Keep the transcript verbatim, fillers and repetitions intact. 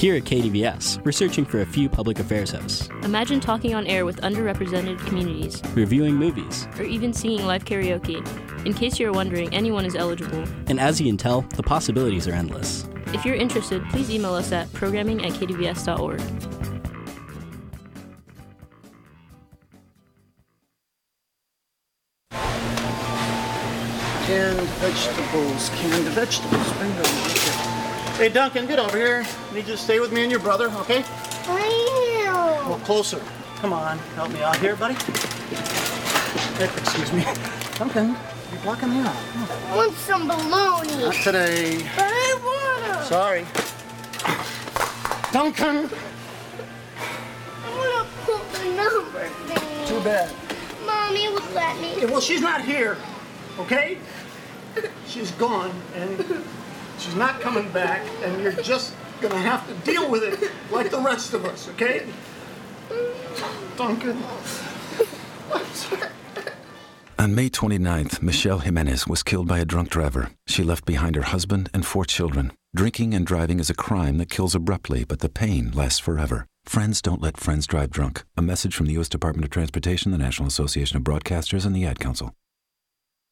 Here at K D V S, we're searching for a few public affairs hosts, Imagine talking on air with underrepresented communities, reviewing movies, or even singing live karaoke. In case you're wondering, anyone is eligible. and as you can tell, the possibilities are endless. If you're interested, please email us at programming at k d v s dot org. Canned vegetables, canned vegetables, bingo. Okay. Hey, Duncan, get over here. Need you to stay with me and your brother, okay? I Well, closer. Come on, help me out here, buddy. Eh, Excuse me. Duncan, you're blocking me out. Come on. I want some bologna. Not today. But I want to. Sorry. Duncan! I want to put the number thing. Too bad. Mommy would let me. Yeah, well, she's not here, okay? She's gone, and she's not coming back, and you're just gonna have to deal with it like the rest of us, okay? Duncan. On May twenty-ninth, Michelle Jimenez was killed by a drunk driver. She left behind her husband and four children. Drinking and driving is a crime that kills abruptly, but the pain lasts forever. Friends don't let friends drive drunk. A message from the U S Department of Transportation, the National Association of Broadcasters, and the Ad Council.